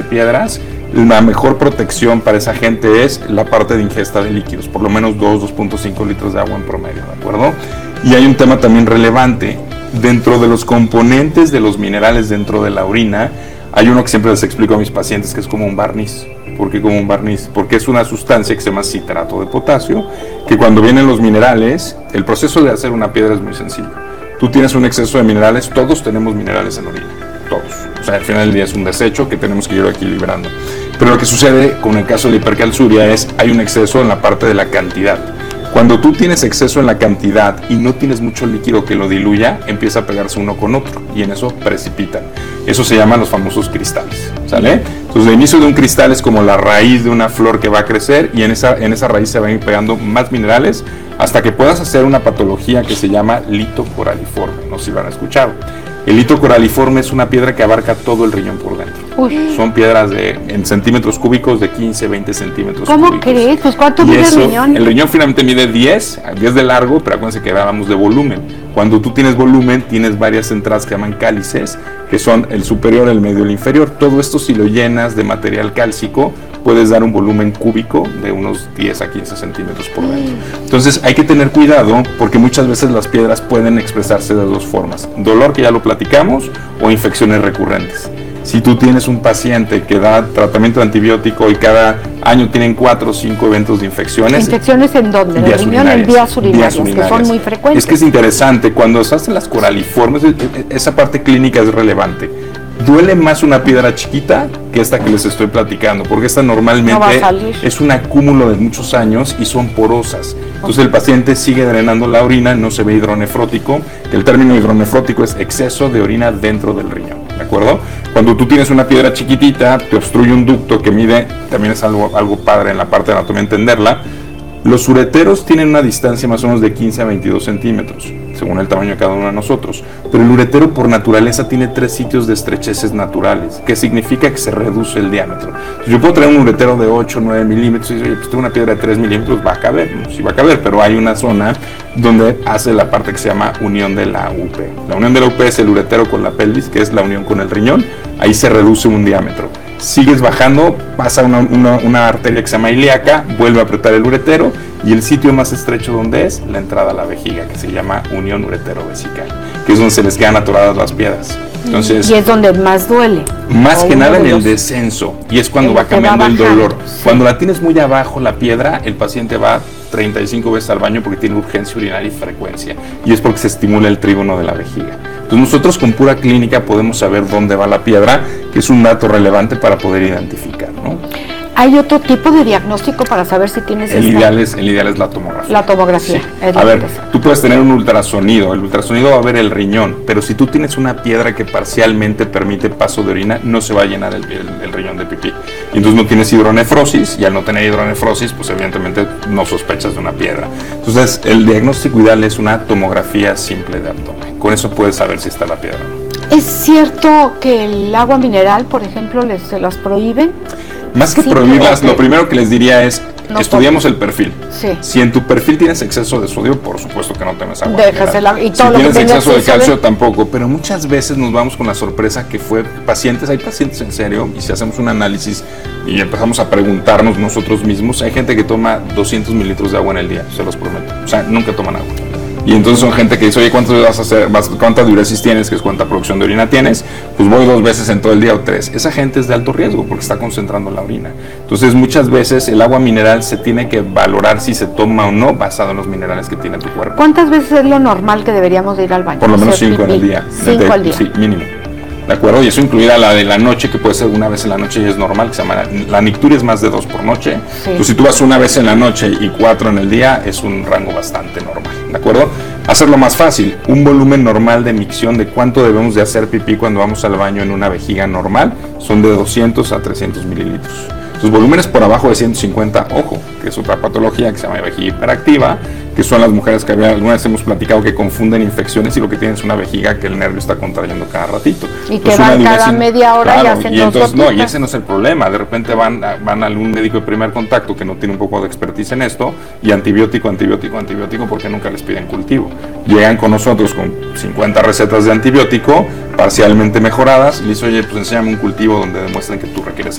piedras, la mejor protección para esa gente es la parte de ingesta de líquidos, por lo menos 2.5 litros de agua en promedio, ¿de acuerdo? Y hay un tema también relevante, dentro de los componentes de los minerales dentro de la orina, hay uno que siempre les explico a mis pacientes que es como un barniz. ¿Por qué como un barniz? Porque es una sustancia que se llama citrato de potasio, que cuando vienen los minerales, el proceso de hacer una piedra es muy sencillo. Tú tienes un exceso de minerales, todos tenemos minerales en orina, todos. O sea, al final del día es un desecho que tenemos que ir equilibrando. Pero lo que sucede con el caso de la hipercalciuria es, hay un exceso en la parte de la cantidad. Cuando tú tienes exceso en la cantidad y no tienes mucho líquido que lo diluya, empieza a pegarse uno con otro y en eso precipitan. Eso se llaman los famosos cristales, ¿sale? Entonces el inicio de un cristal es como la raíz de una flor que va a crecer y en esa raíz se van a ir pegando más minerales hasta que puedas hacer una patología que se llama lito coraliforme, no sé si lo han escuchado. El lito coraliforme es una piedra que abarca todo el riñón por dentro. Uy. Son piedras en centímetros cúbicos de 15, 20 centímetros ¿Cómo cúbicos. crees? Pues ¿cuánto mide el riñón? El riñón finalmente mide 10 de largo, pero acuérdense que hablamos de volumen. Cuando tú tienes volumen, tienes varias entradas que llaman cálices, que son el superior, el medio y el inferior. Todo esto, si lo llenas de material cálcico, puedes dar un volumen cúbico de unos 10 a 15 centímetros por dentro. Entonces hay que tener cuidado porque muchas veces las piedras pueden expresarse de dos formas. Dolor, que ya lo platicamos, o infecciones recurrentes. Si tú tienes un paciente que da tratamiento de antibiótico y cada año tienen 4 o 5 eventos de infecciones. ¿Infecciones en dónde? En el riñón, en vías urinarias, que son muy frecuentes. Es que es interesante, cuando se hacen las coraliformes, esa parte clínica es relevante. Duele más una piedra chiquita que esta que les estoy platicando, porque esta normalmente es un acúmulo de muchos años y son porosas. Entonces el paciente sigue drenando la orina, no se ve hidronefrótico, que el término hidronefrótico es exceso de orina dentro del riñón, ¿de acuerdo? Cuando tú tienes una piedra chiquitita, te obstruye un ducto que mide, también es algo padre en la parte de anatomía entenderla. Los ureteros tienen una distancia más o menos de 15 a 22 centímetros, según el tamaño de cada uno de nosotros. Pero el uretero por naturaleza tiene 3 sitios de estrecheces naturales, que significa que se reduce el diámetro. Entonces, yo puedo traer un uretero de 8 o 9 milímetros y decir, oye, pues tengo una piedra de 3 milímetros, va a caber. No, sí va a caber, pero hay una zona donde hace la parte que se llama unión de la UP. La unión de la UP es el uretero con la pelvis, que es la unión con el riñón. Ahí se reduce un diámetro. Sigues bajando, pasa una arteria que se llama ilíaca, vuelve a apretar el uretero y el sitio más estrecho donde es la entrada a la vejiga, que se llama unión uretero-vesical, que es donde se les quedan atoradas las piedras. Entonces, y es donde más duele. Más que nada en el descenso, y es cuando va cambiando el dolor. Sí. Cuando la tienes muy abajo la piedra, el paciente va 35 veces al baño porque tiene urgencia urinaria y frecuencia, y es porque se estimula el trígono de la vejiga. Entonces nosotros con pura clínica podemos saber dónde va la piedra, que es un dato relevante para poder identificar, ¿no? ¿Hay otro tipo de diagnóstico para saber si tienes el ideal es la tomografía. La tomografía. Sí. A ver, tú puedes tener un ultrasonido. El ultrasonido va a ver el riñón, pero si tú tienes una piedra que parcialmente permite paso de orina, no se va a llenar el riñón de pipí. Y entonces no tienes hidronefrosis, y al no tener hidronefrosis, pues evidentemente no sospechas de una piedra. Entonces, el diagnóstico ideal es una tomografía simple de abdomen. Con eso puedes saber si está la piedra o no. ¿Es cierto que el agua mineral, por ejemplo, se las prohíben? Más que prohibirlas, lo primero que les diría es, estudiamos el perfil. Sí. Si en tu perfil tienes exceso de sodio, por supuesto que no tomes agua. Déjasela. Y todo si lo tienes que exceso de calcio, tampoco. Pero muchas veces nos vamos con la sorpresa que fue hay pacientes en serio, y si hacemos un análisis y empezamos a preguntarnos nosotros mismos, hay gente que toma 200 mililitros de agua en el día, se los prometo. O sea, nunca toman agua. Y entonces son gente que dice, oye, ¿cuánto vas a hacer? ¿Cuánta diuresis tienes? Que es cuánta producción de orina tienes. Pues voy 2 veces en todo el día o 3. Esa gente es de alto riesgo porque está concentrando la orina. Entonces muchas veces el agua mineral se tiene que valorar si se toma o no basado en los minerales que tiene tu cuerpo. ¿Cuántas veces es lo normal que deberíamos de ir al baño? Por lo menos 5 en el día. 5 al día. Sí, mínimo. ¿De acuerdo? Y eso incluirá la de la noche, que puede ser una vez en la noche y es normal, que se llama la nicturia, es más de 2 por noche. Sí. Entonces, si tú vas una vez en la noche y 4 en el día, es un rango bastante normal. ¿De acuerdo? Hacerlo más fácil, un volumen normal de micción de cuánto debemos de hacer pipí cuando vamos al baño en una vejiga normal, son de 200 a 300 mililitros. Sus volúmenes por abajo de 150, ojo, que es otra patología que se llama vejiga hiperactiva, que son las mujeres que alguna vez hemos platicado que confunden infecciones y lo que tienen es una vejiga que el nervio está contrayendo cada ratito. Y que van cada media hora, claro, y hacen y entonces no, y ese no es el problema. De repente van a algún médico de primer contacto que no tiene un poco de expertise en esto, y antibiótico, porque nunca les piden cultivo. Llegan con nosotros con 50 recetas de antibiótico parcialmente mejoradas y les dicen, oye, pues enséñame un cultivo donde demuestren que tú requieres